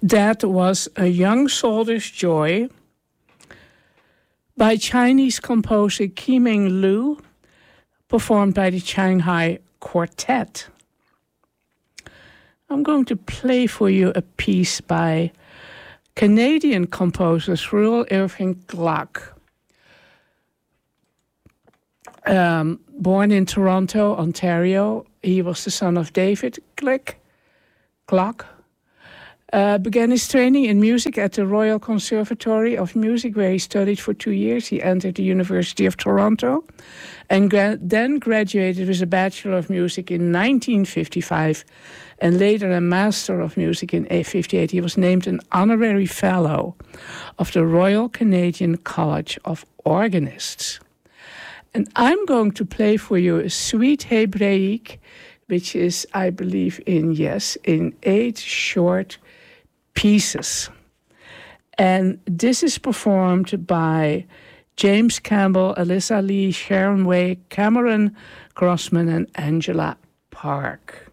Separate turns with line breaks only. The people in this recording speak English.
That was A Young Soldier's Joy by Chinese composer Qiming Lu, performed by the Shanghai Quartet. I'm going to play for you a piece by Canadian composers Ruel Irving Gluck. Born in Toronto, Ontario, he was the son of David Gluck. Began his training in music at the Royal Conservatory of Music, where he studied for 2 years. He entered the University of Toronto and then graduated with a Bachelor of Music in 1955 and later a Master of Music in 1958. He was named an Honorary Fellow of the Royal Canadian College of Organists. And I'm going to play for you a suite Hebraic, which is, I believe, in 8 short pieces. And this is performed by James Campbell, Alyssa Lee, Sharon Way, Cameron Grossman, and Angela Park.